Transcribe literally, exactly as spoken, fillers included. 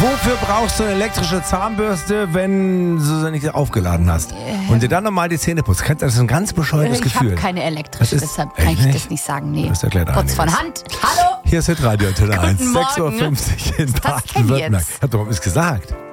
Wofür brauchst du eine elektrische Zahnbürste, wenn du sie nicht aufgeladen hast? Und dir dann nochmal die Zähne putzt? Das ist ein ganz bescheuertes ich Gefühl. Ich habe keine elektrische, ist, deshalb kann ich nicht? das nicht sagen. Nee. Das erklärt Kurz einiges. von Hand. Hallo? Hier ist Hitradio Antenne eins, Guten sechs Uhr Morgen. fünfzig in Was ist das denn Baden-Württemberg. jetzt? Ich hab doch was gesagt.